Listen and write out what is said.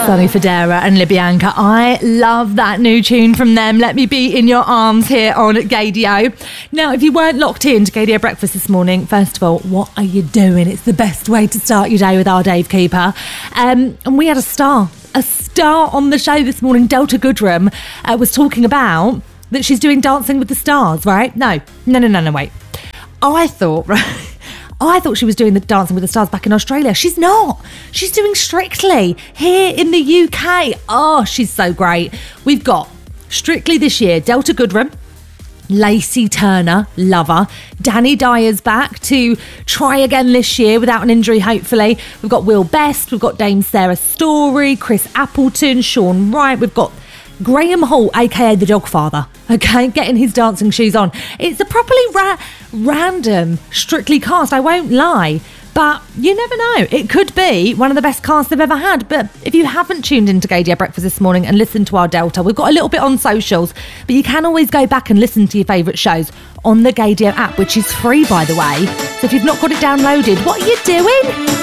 Sonny Fodera and Libyanka. I love that new tune from them. Let me be in your arms here on Gaydio. Now, if you weren't locked in to Gaydio Breakfast this morning, first of all, what are you doing? It's the best way to start your day with our Dave Cooper. And we had a star on the show this morning. Delta Goodrem was talking about that she's doing Dancing with the Stars, right? No, wait. I thought she was doing the Dancing with the Stars back in Australia. She's not. She's doing Strictly here in the UK. Oh, she's so great. We've got Strictly this year, Delta Goodrem, Lacey Turner, love her. Danny Dyer's back to try again this year without an injury, hopefully. We've got Will Best, we've got Dame Sarah Story, Chris Appleton, Sean Wright. We've got Graham Hall, aka the Dogfather, okay, getting his dancing shoes on. It's a properly random Strictly cast, I won't lie, but you never know. It could be one of the best casts they've ever had. But if you haven't tuned into Gaydio Breakfast this morning and listened to our Delta, we've got a little bit on socials, but you can always go back and listen to your favourite shows on the Gaydio app, which is free, by the way. So if you've not got it downloaded, what are you doing?